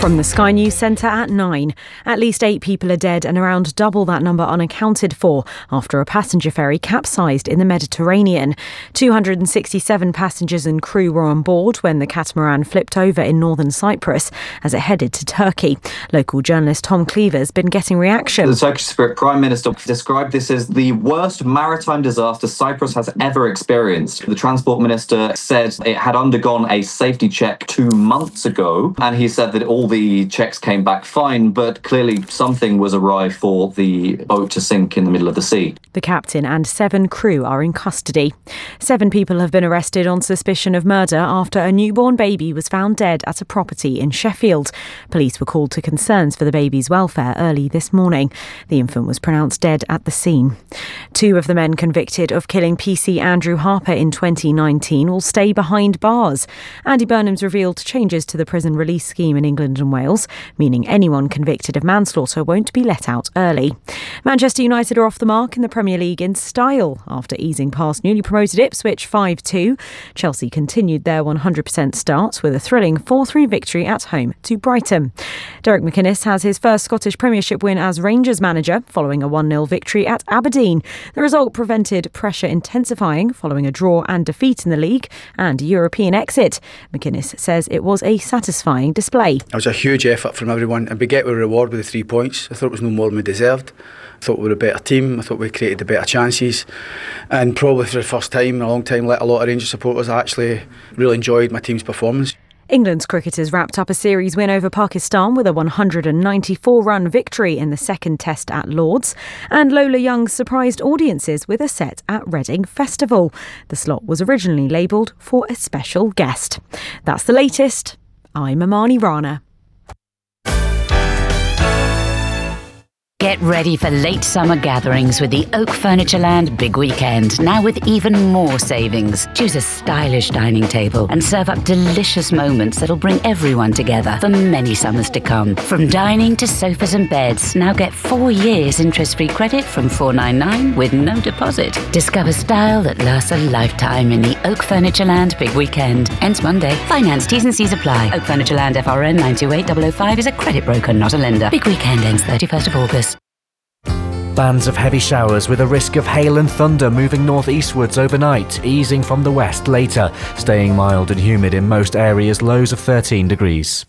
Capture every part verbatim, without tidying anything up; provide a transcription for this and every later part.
From the Sky News Centre at nine. At least eight people are dead and around double that number unaccounted for after a passenger ferry capsized in the Mediterranean. two hundred sixty-seven passengers and crew were on board when the catamaran flipped over in northern Cyprus as it headed to Turkey. Local journalist Tom Cleaver's been getting reaction. The Turkish Prime Minister described this as the worst maritime disaster Cyprus has ever experienced. The Transport Minister said it had undergone a safety check two months ago, and he said that all the checks came back fine, but clearly something was awry for the boat to sink in the middle of the sea. The captain and seven crew are in custody. Seven people have been arrested on suspicion of murder after a newborn baby was found dead at a property in Sheffield. Police were called to concerns for the baby's welfare early this morning. The infant was pronounced dead at the scene. Two of the men convicted of killing P C Andrew Harper in twenty nineteen will stay behind bars. Andy Burnham's revealed changes to the prison release scheme in England and Wales, meaning anyone convicted of manslaughter won't be let out early. Manchester United are off the mark in the Premier League in style after easing past newly promoted Ipswich five two. Chelsea continued their one hundred percent start with a thrilling four three victory at home to Brighton. Derek McInnes has his first Scottish Premiership win as Rangers manager following a one nil victory at Aberdeen. The result prevented pressure intensifying following a draw and defeat in the league and a European exit. McInnes says it was a satisfying display. It was a huge effort from everyone, and we get a reward with the three points. I thought it was no more than we deserved. I thought we were a better team. I thought we created the better chances, and probably for the first time in a long time, let a lot of Rangers supporters actually really enjoyed my team's performance. England's cricketers wrapped up a series win over Pakistan with a one hundred ninety-four run victory in the second test at Lord's, and Lola Young surprised audiences with a set at Reading Festival. The slot was originally labelled for a special guest. That's the latest. I'm Amani Rana. Get ready for late summer gatherings with the Oak Furnitureland Big Weekend, now with even more savings. Choose a stylish dining table and serve up delicious moments that'll bring everyone together for many summers to come. From dining to sofas and beds, now get four years interest-free credit from four ninety-nine with no deposit. Discover style that lasts a lifetime in the Oak Furnitureland Big Weekend. Ends Monday. Finance T's and C's apply. Oak Furnitureland F R N nine two eight double oh five is a credit broker, not a lender. Big Weekend ends thirty-first of August. Bands of heavy showers with a risk of hail and thunder moving northeastwards overnight, easing from the west later, staying mild and humid in most areas, lows of thirteen degrees.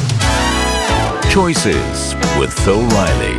Choices with Phil Riley.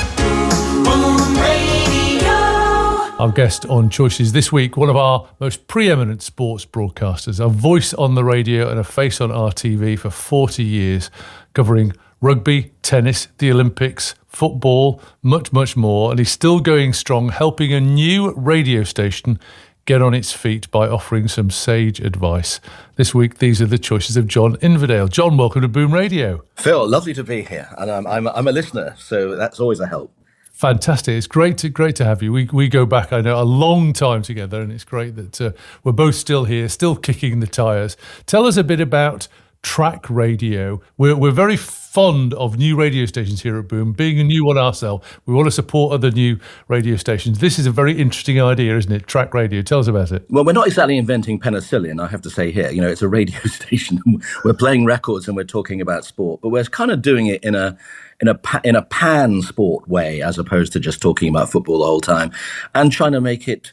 Our guest on Choices this week, one of our most preeminent sports broadcasters, a voice on the radio and a face on R T V for forty years, covering rugby, tennis, the Olympics, football, much, much more. And he's still going strong, helping a new radio station get on its feet by offering some sage advice. This week, these are the choices of John Inverdale. John, welcome to Boom Radio. Phil, lovely to be here. And I'm, I'm, I'm a listener, so that's always a help. Fantastic. It's great to great to have you. We we go back, I know, a long time together, and it's great that uh, we're both still here, still kicking the tyres. Tell us a bit about Track Radio. We're we're very fond of new radio stations here at Boom. Being a new one ourselves, we want to support other new radio stations. This is a very interesting idea, isn't it? Track Radio. Tell us about it. Well, we're not exactly inventing penicillin, I have to say here. You know, it's a radio station. We're playing records and we're talking about sport, but we're kind of doing it in a in a in a pan sport way, as opposed to just talking about football the whole time, and trying to make it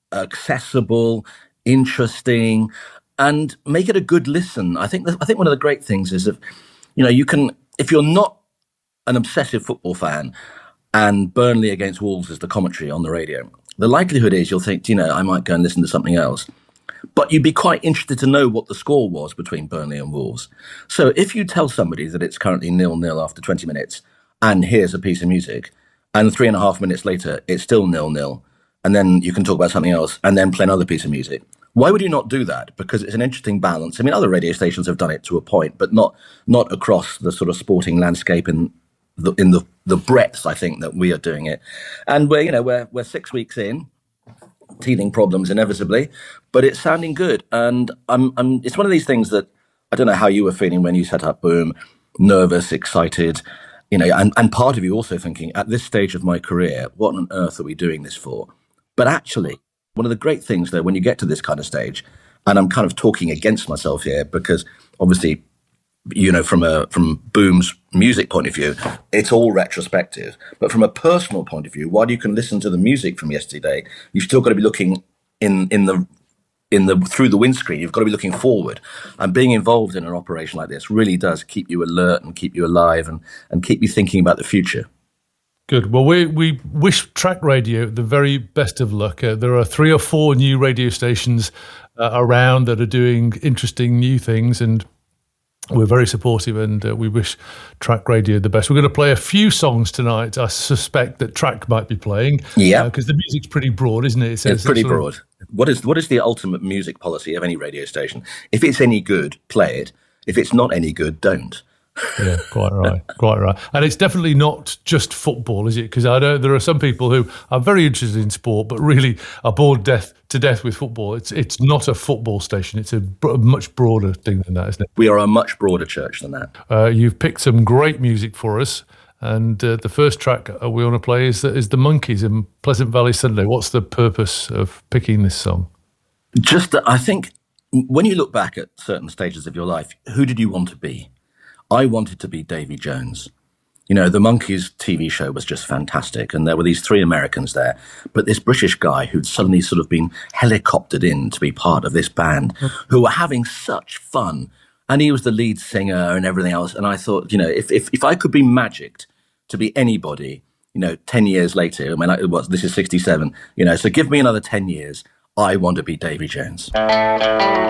accessible, interesting, and make it a good listen. I think I think one of the great things is if you know you can if you're not an obsessive football fan and Burnley against Wolves is the commentary on the radio, the likelihood is you'll think, you know, I might go and listen to something else. But you'd be quite interested to know what the score was between Burnley and Wolves. So if you tell somebody that it's currently nil-nil after twenty minutes, and here's a piece of music, and three and a half minutes later, it's still nil-nil, and then you can talk about something else, and then play another piece of music. Why would you not do that? Because it's an interesting balance. I mean, other radio stations have done it to a point, but not not across the sort of sporting landscape in the in the, the breadth, I think, that we are doing it. And we're, you know, we're we're six weeks in, teething problems inevitably, but it's sounding good. And I'm I'm it's one of these things that I don't know how you were feeling when you set up Boom, nervous, excited, you know, and, and part of you also thinking, at this stage of my career, what on earth are we doing this for? But actually, one of the great things, though, when you get to this kind of stage, and I'm kind of talking against myself here, because obviously you know, from a from Boom's music point of view, it's all retrospective. But from a personal point of view, while you can listen to the music from yesterday, you've still got to be looking in in the in the through the windscreen. You've got to be looking forward. And being involved in an operation like this really does keep you alert and keep you alive and and keep you thinking about the future. Good. Well, we we wish Track Radio the very best of luck. Uh, there are three or four new radio stations uh, around that are doing interesting new things, and we're very supportive, and uh, we wish Track Radio the best. We're going to play a few songs tonight. I suspect that Track might be playing. Yeah. Because uh, the music's pretty broad, isn't it? It's, it's pretty broad. Of... What is what is the ultimate music policy of any radio station? If it's any good, play it. If it's not any good, don't. Yeah, quite right, quite right. And it's definitely not just football, is it? Because I know there are some people who are very interested in sport, but really are bored death to death with football. It's it's not a football station. It's a, b- a much broader thing than that, isn't it? We are a much broader church than that. Uh, you've picked some great music for us, and uh, the first track we want to play is the, is the Monkees in Pleasant Valley Sunday. What's the purpose of picking this song? Just that I think when you look back at certain stages of your life, who did you want to be? I wanted to be Davy Jones. You know, the Monkees T V show was just fantastic, and there were these three Americans there, but this British guy who'd suddenly sort of been helicoptered in to be part of this band, who were having such fun, and he was the lead singer and everything else. And I thought, you know, if if, if I could be magicked to be anybody, you know, ten years later, I mean, I, what, this is sixty-seven, you know, so give me another ten years, I want to be Davy Jones.